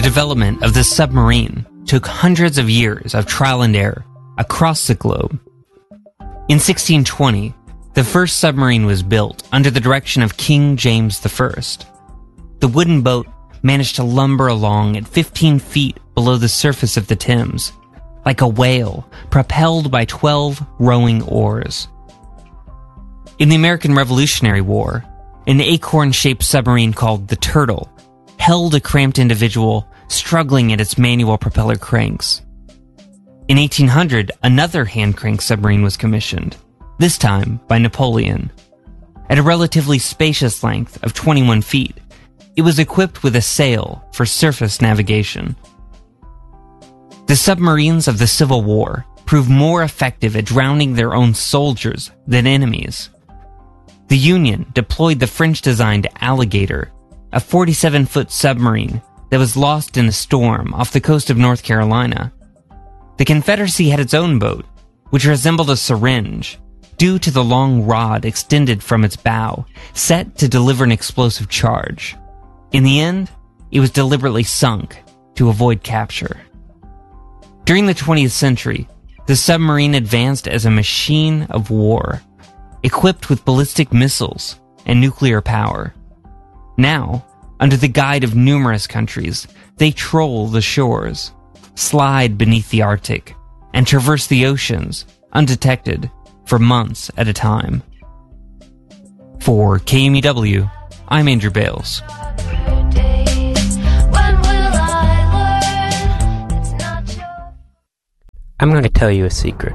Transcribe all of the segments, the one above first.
development of the submarine took hundreds of years of trial and error across the globe. In 1620, the first submarine was built under the direction of King James I. The wooden boat managed to lumber along at 15 feet below the surface of the Thames, like a whale propelled by 12 rowing oars. In the American Revolutionary War, an acorn-shaped submarine called the Turtle held a cramped individual struggling at its manual propeller cranks. In 1800, another hand-crank submarine was commissioned, this time by Napoleon. At a relatively spacious length of 21 feet, it was equipped with a sail for surface navigation. The submarines of the Civil War proved more effective at drowning their own soldiers than enemies. The Union deployed the French-designed Alligator, a 47-foot submarine that was lost in a storm off the coast of North Carolina. The Confederacy had its own boat, which resembled a syringe, due to the long rod extended from its bow, set to deliver an explosive charge. In the end, it was deliberately sunk to avoid capture. During the 20th century, the submarine advanced as a machine of war, equipped with ballistic missiles and nuclear power. Now, under the guide of numerous countries, they troll the shores, slide beneath the Arctic, and traverse the oceans, undetected, for months at a time. For KMEW, I'm Andrew Bales. I'm going to tell you a secret.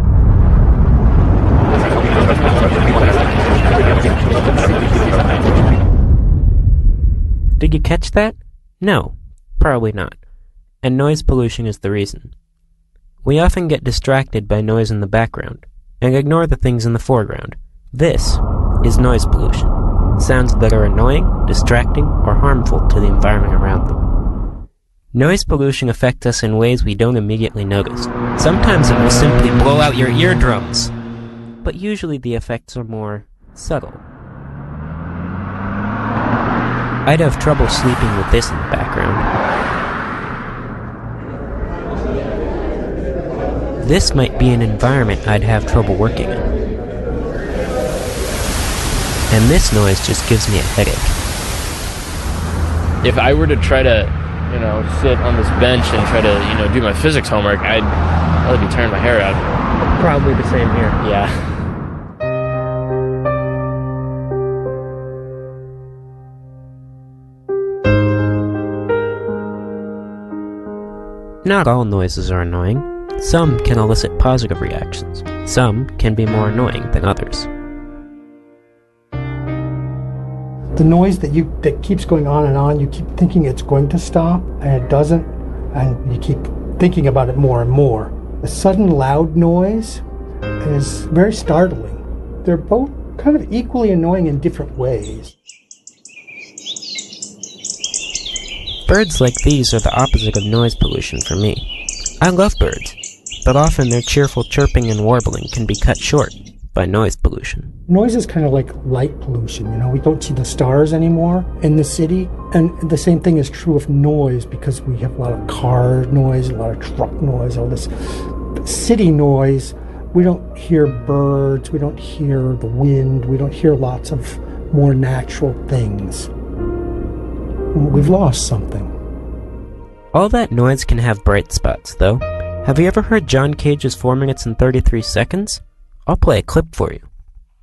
Did you catch that? No, probably not. And noise pollution is the reason. We often get distracted by noise in the background and ignore the things in the foreground. This is noise pollution. Sounds that are annoying, distracting, or harmful to the environment around them. Noise pollution affects us in ways we don't immediately notice. Sometimes it will simply blow out your eardrums, but usually the effects are more subtle. I'd have trouble sleeping with this in the background. This might be an environment I'd have trouble working in. And this noise just gives me a headache. If I were to try to sit on this bench and try to, do my physics homework, I'd probably be tearing my hair out. Probably the same here. Yeah. Not all noises are annoying. Some can elicit positive reactions. Some can be more annoying than others. The noise that keeps going on, you keep thinking it's going to stop, and it doesn't, and you keep thinking about it more and more. The sudden loud noise is very startling. They're both kind of equally annoying in different ways. Birds like these are the opposite of noise pollution for me. I love birds, but often their cheerful chirping and warbling can be cut short by noise pollution. Noise is kind of like light pollution, we don't see the stars anymore in the city, and the same thing is true of noise because we have a lot of car noise, a lot of truck noise, all this city noise. We don't hear birds, we don't hear the wind, we don't hear lots of more natural things. We've lost something. All that noise can have bright spots, though. Have you ever heard John Cage's 4 minutes and 33 seconds? I'll play a clip for you.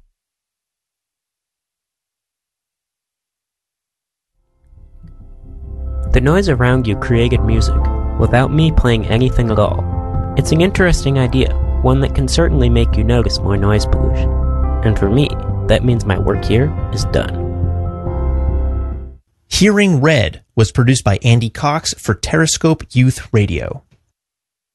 The noise around you created music, without me playing anything at all. It's an interesting idea, one that can certainly make you notice more noise pollution. And for me, that means my work here is done. Hearing Red was produced by Andy Cox for Terrascope Youth Radio.